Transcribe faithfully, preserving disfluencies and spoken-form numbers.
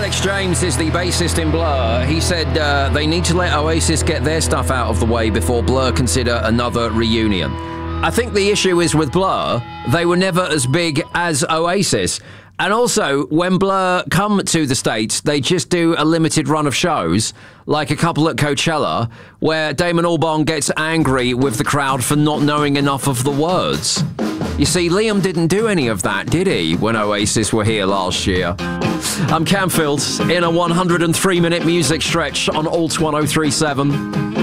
Alex James is the bassist in Blur. He said uh, they need to let Oasis get their stuff out of the way before Blur consider another reunion. I think the issue is with Blur, they were never as big as Oasis. And also, when Blur come to the States, they just do a limited run of shows, like a couple at Coachella, where Damon Albarn gets angry with the crowd for not knowing enough of the words. You see, Liam didn't do any of that, did he, when Oasis were here last year? I'm Camfield, in a one hundred three minute music stretch on Alt one oh three point seven.